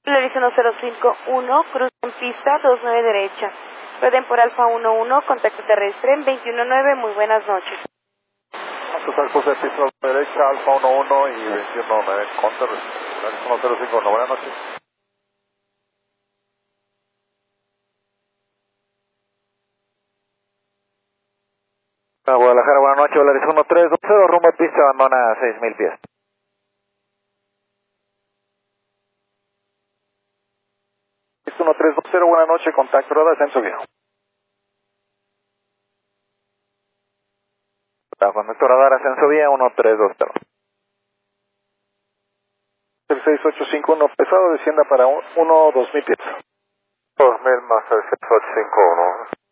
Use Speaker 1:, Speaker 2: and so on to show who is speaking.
Speaker 1: Florice 1051, cruz en pista 29 derecha. Pueden por Alfa 11, contacto terrestre en 219, muy buenas noches.
Speaker 2: Total cruce de pista derecha, Alfa 11 y 219, counter, Florice 1051, buenas noches.
Speaker 3: Guadalajara, buenas noches, Florice 1320, rumbo a pista, abandona 6000 pies.
Speaker 2: 1320, buenas noches, contacto radar, ascenso viejo.
Speaker 3: Contacto radar, ascenso vía 1320.
Speaker 2: El 6851 pesado, descienda para 2000 pies.
Speaker 3: 2000 más el 6851.